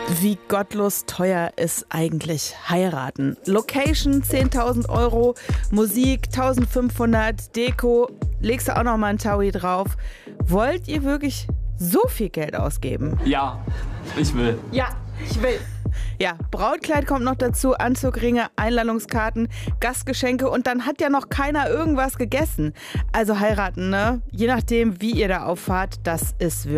Wie gottlos teuer ist eigentlich heiraten? Location 10.000 €, Musik 1.500, Deko, legst du auch noch mal einen Taui drauf. Wollt ihr wirklich so viel Geld ausgeben? Ja, ich will. Ja, ich will. Ja, Brautkleid kommt noch dazu, Anzugringe, Einladungskarten, Gastgeschenke und dann hat ja noch keiner irgendwas gegessen. Also heiraten, ne? Je nachdem, wie ihr da auffahrt, das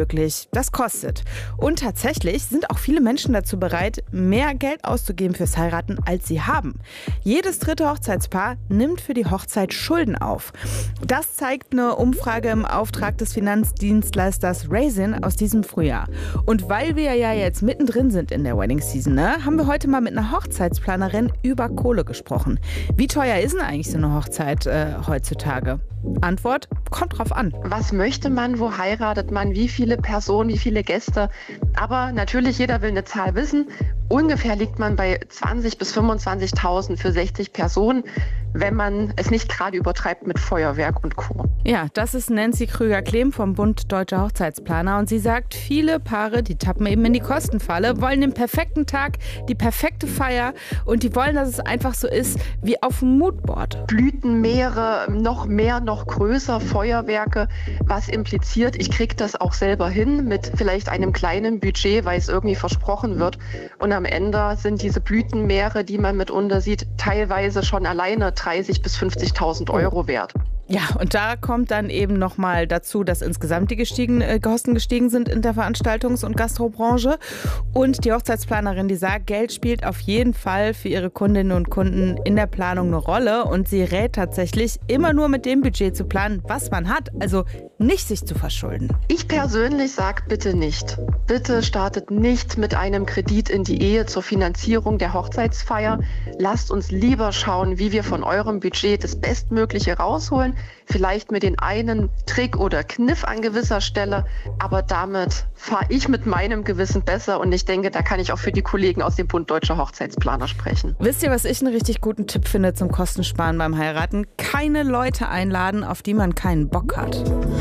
kostet. Und tatsächlich sind auch viele Menschen dazu bereit, mehr Geld auszugeben fürs Heiraten, als sie haben. Jedes dritte Hochzeitspaar nimmt für die Hochzeit Schulden auf. Das zeigt eine Umfrage im Auftrag des Finanzdienstleisters Raisin aus diesem Frühjahr. Und weil wir ja jetzt mittendrin sind in der Wedding Season, ne, haben wir heute mal mit einer Hochzeitsplanerin über Kohle gesprochen. Wie teuer ist denn eigentlich so eine Hochzeit heutzutage? Antwort: kommt drauf an. Was möchte man, wo heiratet man, wie viele Personen, wie viele Gäste? Aber natürlich, jeder will eine Zahl wissen. Ungefähr liegt man bei 20.000 bis 25.000 für 60 Personen, wenn man es nicht gerade übertreibt mit Feuerwerk und Co. Ja, das ist Nancy Krüger-Klehm vom Bund Deutscher Hochzeitsplaner und sie sagt, viele Paare, die tappen eben in die Kostenfalle, wollen den perfekten Tag, die perfekte Feier und die wollen, dass es einfach so ist wie auf dem Moodboard. Blütenmeere, noch mehr, noch größer, Feuerwerke, was impliziert, ich kriege das auch selber hin mit vielleicht einem kleinen Budget, weil es irgendwie versprochen wird. Und am Ende sind diese Blütenmeere, die man mitunter sieht, teilweise schon alleine 30.000 bis 50.000 € wert. Ja, und da kommt dann eben nochmal dazu, dass insgesamt die Kosten gestiegen sind in der Veranstaltungs- und Gastrobranche. Und die Hochzeitsplanerin, die sagt, Geld spielt auf jeden Fall für ihre Kundinnen und Kunden in der Planung eine Rolle. Und sie rät tatsächlich, immer nur mit dem Budget zu planen, was man hat. Also nicht sich zu verschulden. Ich persönlich sage bitte nicht. Bitte startet nicht mit einem Kredit in die Ehe zur Finanzierung der Hochzeitsfeier. Lasst uns lieber schauen, wie wir von eurem Budget das Bestmögliche rausholen. Vielleicht mit den einen Trick oder Kniff an gewisser Stelle, aber damit fahre ich mit meinem Gewissen besser und ich denke, da kann ich auch für die Kollegen aus dem Bund Deutscher Hochzeitsplaner sprechen. Wisst ihr, was ich einen richtig guten Tipp finde zum Kostensparen beim Heiraten? Keine Leute einladen, auf die man keinen Bock hat.